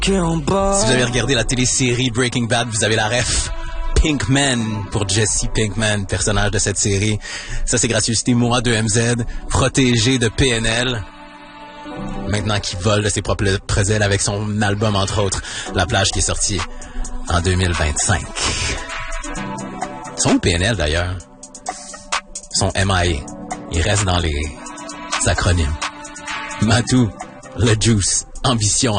Si vous avez regardé la télésérie Breaking Bad, vous avez la ref Pinkman pour Jesse Pinkman, personnage de cette série. Ça, c'est gracieuseté moi de MZ, protégé de PNL. Maintenant qu'il vole de ses propres ailes avec son album, entre autres, La Plage, qui est sorti en 2025. Son PNL, d'ailleurs. Son MIA. Il reste dans les acronymes. Matou, le Juice, Ambition.